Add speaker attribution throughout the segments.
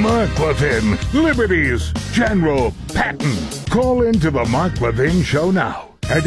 Speaker 1: Mark Levin, Liberty's General Patton. Call into the Mark Levin Show now at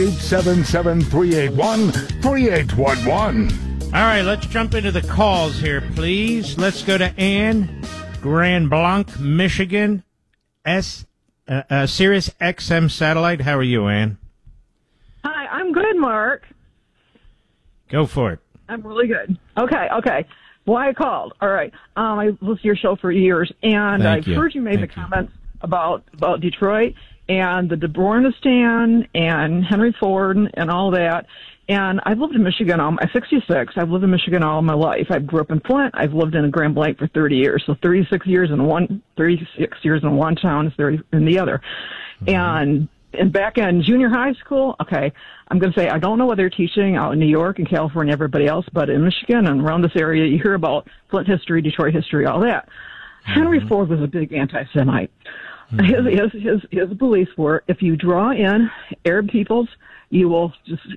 Speaker 1: 877-381-3811.
Speaker 2: All right, let's jump into the calls here, please. Let's go to Ann, Grand Blanc, Michigan, Sirius XM satellite. How are you, Ann?
Speaker 3: Hi, I'm good, Mark.
Speaker 2: Go for it.
Speaker 3: I'm really good. Okay. Why I called. All right. I listened to your show for years, and I've heard you made the comments about Detroit and the Debornistan and Henry Ford and all that. And I've lived in Michigan. I'm 66. I've lived in Michigan all my life. I grew up in Flint. I've lived in Grand Blanc for 30 years. So 36 years in one town, 30 in the other. And back in junior high school, okay, I'm going to say I don't know what they're teaching out in New York and California, everybody else, but in Michigan and around this area, you hear about Flint history, Detroit history, all that. Henry Ford was a big anti-Semite. His beliefs were if you draw in Arab peoples, you will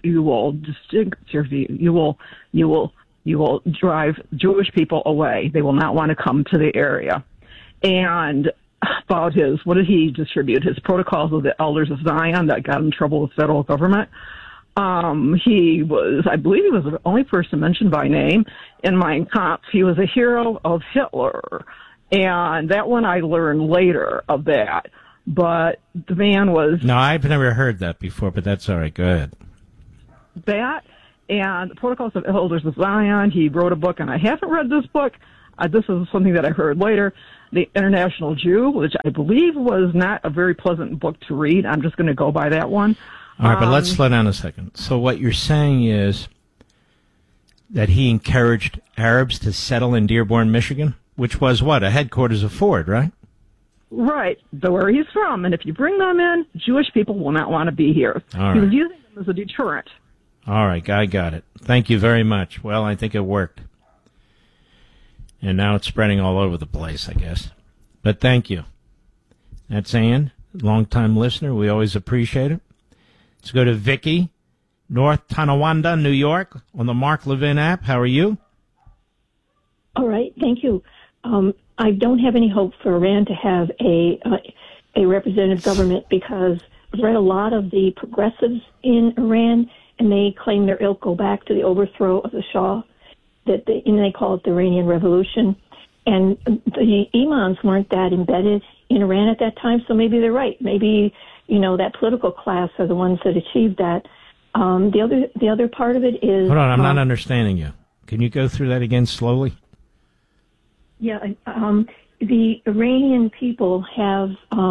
Speaker 3: drive Jewish people away. They will not want to come to the area. And about what did he distribute? His protocols of the Elders of Zion that got in trouble with federal government. I believe he was the only person mentioned by name in Mein Kampf. He was a hero of Hitler. And that one I learned later of that. But the man was...
Speaker 2: No, I've never heard that before, but that's all right. Go ahead.
Speaker 3: That and the Protocols of Elders of Zion. He wrote a book, and I haven't read this book. This is something that I heard later. The International Jew, which I believe was not a very pleasant book to read. I'm just going to go by that one.
Speaker 2: All right, but let's slow down a second. So what you're saying is that he encouraged Arabs to settle in Dearborn, Michigan, which was what? A headquarters of Ford, right?
Speaker 3: Right, where he's from. And if you bring them in, Jewish people will not want to be here.
Speaker 2: All
Speaker 3: he
Speaker 2: right.
Speaker 3: was using them as a deterrent.
Speaker 2: All right, I got it. Thank you very much. Well, I think it worked. And now it's spreading all over the place, I guess. But thank you. That's Ann, long-time listener. We always appreciate it. Let's go to Vicky, North Tonawanda, New York, on the Mark Levin app. How are you?
Speaker 4: All right, thank you. I don't have any hope for Iran to have a representative government because I've read a lot of the progressives in Iran, and they claim their ilk go back to the overthrow of the Shah, and they call it the Iranian Revolution. And the imams weren't that embedded in Iran at that time, so maybe they're right. Maybe, that political class are the ones that achieved that. The other part of it is...
Speaker 2: Hold on, I'm not understanding you. Can you go through that again slowly?
Speaker 4: Yeah, the Iranian people have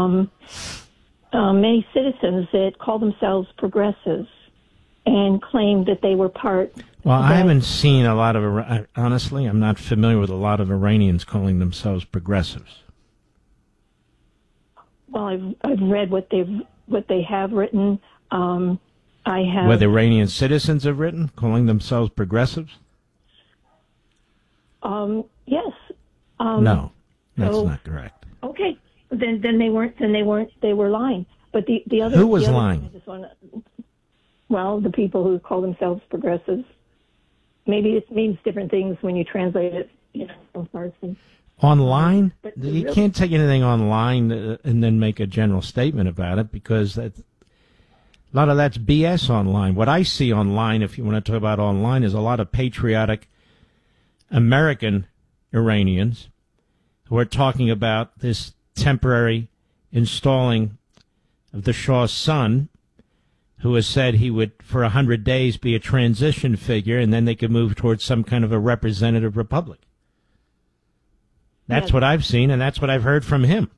Speaker 4: many citizens that call themselves progressives and claim that they were part...
Speaker 2: Well, I haven't seen a lot of... Honestly, I'm not familiar with a lot of Iranians calling themselves progressives.
Speaker 4: Well, I've read what they have written. I have...
Speaker 2: What Iranian citizens have written, calling themselves progressives?
Speaker 4: Yes.
Speaker 2: No, that's not correct.
Speaker 4: Okay, then they weren't. They were lying. But the other...
Speaker 2: Who was lying?
Speaker 4: Well, the people who call themselves progressives. Maybe it means different things when you translate it, from Farsi.
Speaker 2: Online? You can't take anything online and then make a general statement about it because a lot of that's BS online. What I see online, if you want to talk about online, is a lot of patriotic American Iranians who are talking about this temporary installing of the Shah's son, who has said he would, for 100 days, be a transition figure, and then they could move towards some kind of a representative republic. That's what I've seen, and that's what I've heard from him.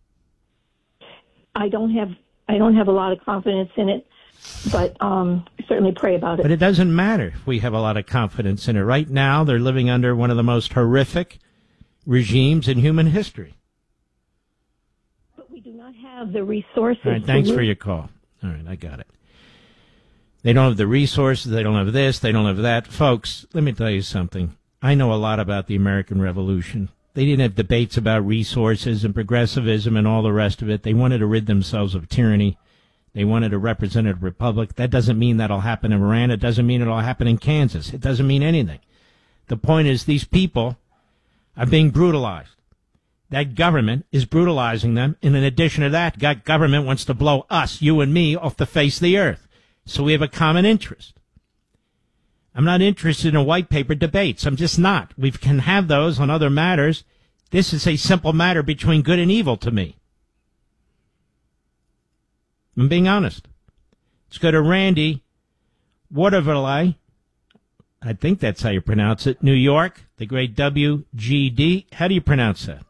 Speaker 4: I don't have a lot of confidence in it, but certainly pray about it.
Speaker 2: But it doesn't matter if we have a lot of confidence in it. Right now, they're living under one of the most horrific regimes in human history.
Speaker 4: But we do not have the resources.
Speaker 2: All right, thanks for your call. All right, I got it. They don't have the resources, they don't have this, they don't have that. Folks, let me tell you something. I know a lot about the American Revolution. They didn't have debates about resources and progressivism and all the rest of it. They wanted to rid themselves of tyranny. They wanted a representative republic. That doesn't mean that'll happen in Iran. It doesn't mean it'll happen in Kansas. It doesn't mean anything. The point is these people are being brutalized. that government is brutalizing them. And in addition to that, government wants to blow us, you and me, off the face of the earth. So we have a common interest. I'm not interested in white paper debates. I'm just not. We can have those on other matters. This is a simple matter between good and evil to me. I'm being honest. Let's go to Randy Waterville. I think that's how you pronounce it. New York, the great WGD. How do you pronounce that?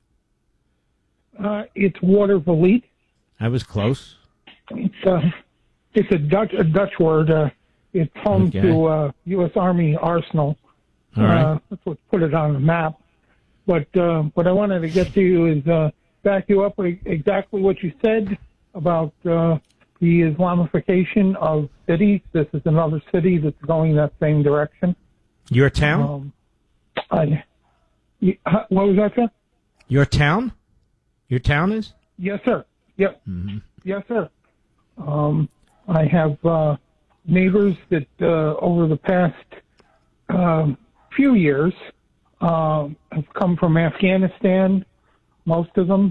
Speaker 5: It's Watervliet.
Speaker 2: I was close.
Speaker 5: It's a Dutch word. It's home to U.S. Army Arsenal.
Speaker 2: All right.
Speaker 5: That's what put it on the map. But what I wanted to get to you is back you up with exactly what you said about the Islamification of cities. This is another city that's going that same direction.
Speaker 2: Your town?
Speaker 5: What was that, sir?
Speaker 2: Your town? Your town is?
Speaker 5: Yes, sir. Yep.
Speaker 2: Mm-hmm.
Speaker 5: Yes, sir. I have neighbors that over the past few years have come from Afghanistan, most of them.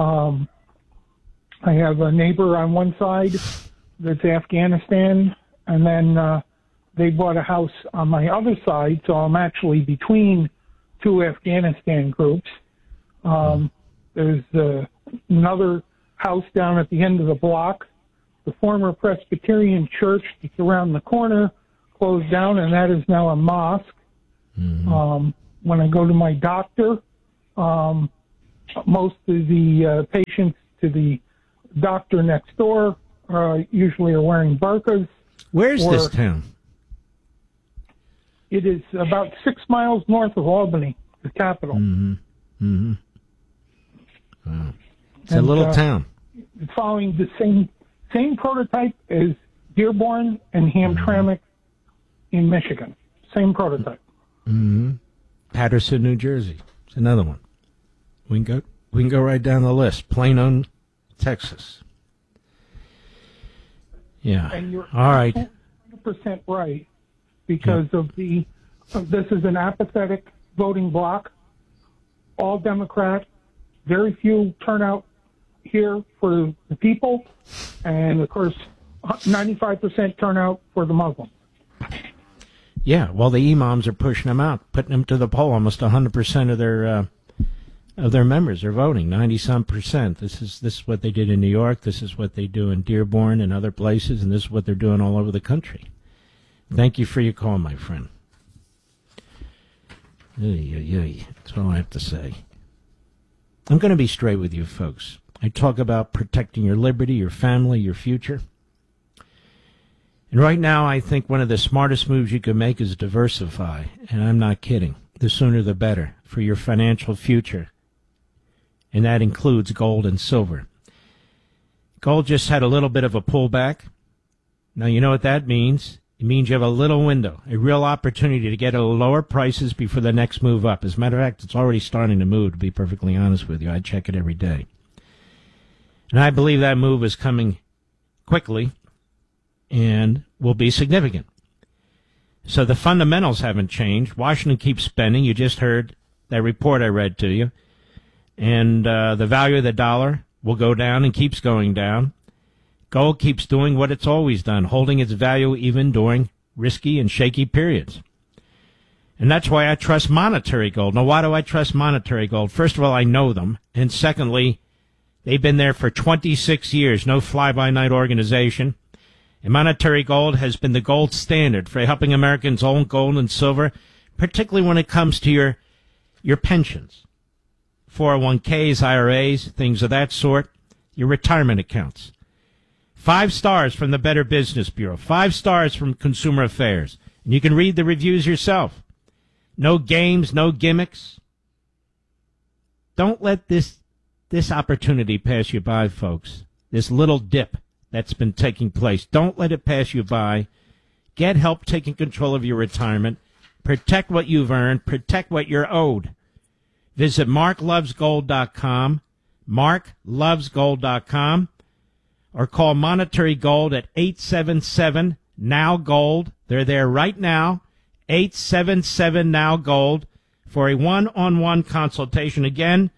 Speaker 5: I have a neighbor on one side that's Afghanistan, and then they bought a house on my other side, so I'm actually between two Afghanistan groups. There's another house down at the end of the block. The former Presbyterian church that's around the corner closed down, and that is now a mosque. Mm-hmm. When I go to my doctor, most of the patients to the doctor next door usually are wearing burqas.
Speaker 2: Where's this town?
Speaker 5: It is about 6 miles north of Albany, the capital.
Speaker 2: Mm-hmm. Mm-hmm. Wow. It's a little town.
Speaker 5: It's following the same prototype as Dearborn and Hamtramck in Michigan. Same prototype.
Speaker 2: Mm-hmm. Patterson, New Jersey. It's another one. We can go right down the list. Plano, Texas. Yeah.
Speaker 5: And you're
Speaker 2: all right.
Speaker 5: 100% right, because of this is an apathetic voting bloc, all Democrat, very few turnout here for the people, and of course 95% turnout for the Muslims.
Speaker 2: Yeah, well, the imams are pushing them out, putting them to the poll. Almost 100% of their members are voting, 90-some%. This is what they did in New York. This is what they do in Dearborn and other places, and this is what they're doing all over the country. Thank you for your call, my friend. That's all I have to say. I'm going to be straight with you, folks. I talk about protecting your liberty, your family, your future. And right now, I think one of the smartest moves you can make is diversify. And I'm not kidding. The sooner the better for your financial future. And that includes gold and silver. Gold just had a little bit of a pullback. Now, you know what that means? It means you have a little window, a real opportunity to get at lower prices before the next move up. As a matter of fact, it's already starting to move, to be perfectly honest with you. I check it every day. And I believe that move is coming quickly and will be significant. So the fundamentals haven't changed. Washington keeps spending. You just heard that report I read to you. And the value of the dollar will go down and keeps going down. Gold keeps doing what it's always done, holding its value even during risky and shaky periods. And that's why I trust monetary gold. Now, why do I trust monetary gold? First of all, I know them. And secondly, they've been there for 26 years, no fly-by-night organization. And monetary gold has been the gold standard for helping Americans own gold and silver, particularly when it comes to your pensions, 401ks, IRAs, things of that sort, your retirement accounts. 5 stars from the Better Business Bureau, 5 stars from Consumer Affairs. And you can read the reviews yourself. No games, no gimmicks. Don't let this opportunity pass you by, folks. This little dip that's been taking place. Don't let it pass you by. Get help taking control of your retirement. Protect what you've earned. Protect what you're owed. Visit marklovesgold.com, marklovesgold.com, or call Monetary Gold at 877-NOW-GOLD. They're there right now, 877-NOW-GOLD, for a one-on-one consultation. Again,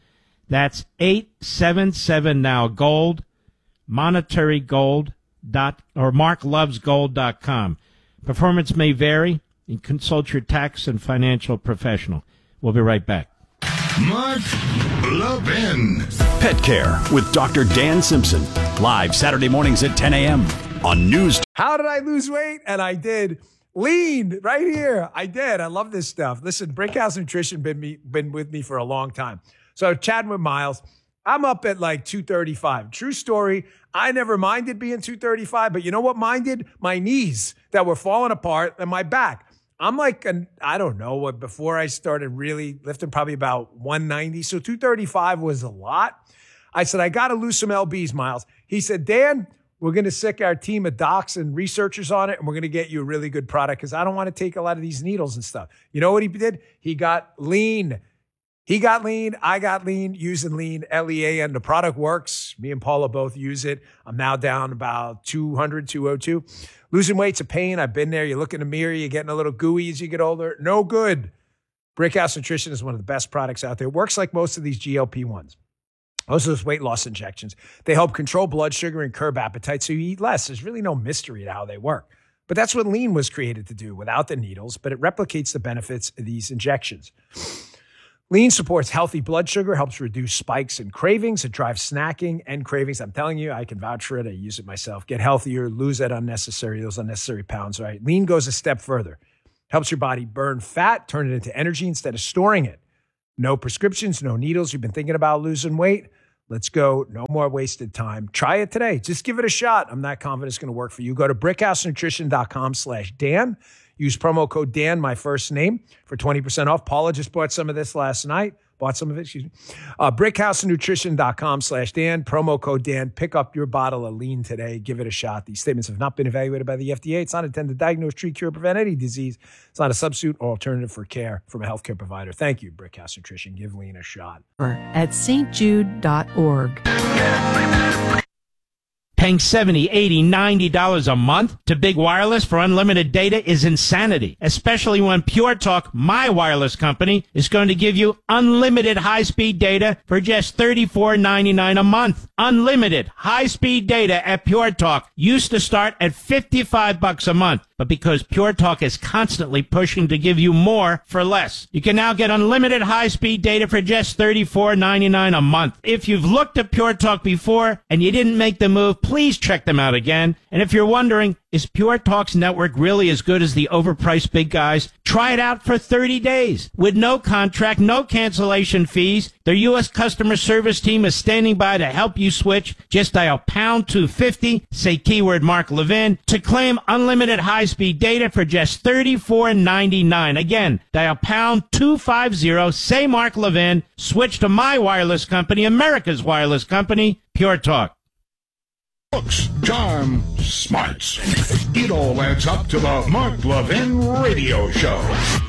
Speaker 2: That's 877 now gold, monetary gold or marklovesgold.com. Performance may vary, and consult your tax and financial professional. We'll be right back.
Speaker 1: Mark Levin.
Speaker 6: Pet Care with Dr. Dan Simpson. Live Saturday mornings at 10 a.m. on News.
Speaker 7: How did I lose weight? And I did. Lean right here. I did. I love this stuff. Listen, Brickhouse Nutrition been with me for a long time. So chatting with Miles, I'm up at like 235. True story. I never minded being 235, but you know what minded? My knees that were falling apart and my back. I'm like, I don't know, before I started really lifting, probably about 190. So 235 was a lot. I said, I got to lose some lbs, Miles. He said, Dan, we're going to sick our team of docs and researchers on it, and we're going to get you a really good product because I don't want to take a lot of these needles and stuff. You know what he did? He got lean. He got lean. I got lean using lean, LEA, and the product works. Me and Paula both use it. I'm now down about 200, 202. Losing weight's a pain. I've been there. You look in the mirror, you're getting a little gooey as you get older. No good. Brickhouse Nutrition is one of the best products out there. It works like most of these GLP-1s. Most of those weight loss injections. They help control blood sugar and curb appetite so you eat less. There's really no mystery to how they work. But that's what lean was created to do without the needles, but it replicates the benefits of these injections. Lean supports healthy blood sugar, helps reduce spikes and cravings. It drives snacking and cravings. I'm telling you, I can vouch for it. I use it myself. Get healthier, lose those unnecessary pounds, right? Lean goes a step further. Helps your body burn fat, turn it into energy instead of storing it. No prescriptions, no needles. You've been thinking about losing weight? Let's go. No more wasted time. Try it today. Just give it a shot. I'm not confident it's going to work for you. Go to brickhousenutrition.com/Dan. Use promo code Dan, my first name, for 20% off. Paula just bought some of this last night. Brickhousenutrition.com/Dan. Promo code Dan. Pick up your bottle of lean today. Give it a shot. These statements have not been evaluated by the FDA. It's not intended to diagnose, treat, cure, prevent any disease. It's not a substitute or alternative for care from a healthcare provider. Thank you, Brickhouse Nutrition. Give lean a shot.
Speaker 8: At stjude.org.
Speaker 2: Paying $70, $80, $90 a month to Big Wireless for unlimited data is insanity, especially when Pure Talk, my wireless company, is going to give you unlimited high-speed data for just $34.99 a month. Unlimited high-speed data at Pure Talk used to start at $55 a month, but because Pure Talk is constantly pushing to give you more for less, you can now get unlimited high-speed data for just $34.99 a month. If you've looked at Pure Talk before and you didn't make the move, please check them out again. And if you're wondering, is Pure Talk's network really as good as the overpriced big guys? Try it out for 30 days with no contract, no cancellation fees. Their U.S. customer service team is standing by to help you switch. Just dial pound 250, say keyword Mark Levin, to claim unlimited high-speed data for just $34.99. Again, dial pound 250, say Mark Levin, switch to my wireless company, America's wireless company, Pure Talk.
Speaker 1: Looks, charm, smarts. It all adds up to the Mark Levin Radio Show.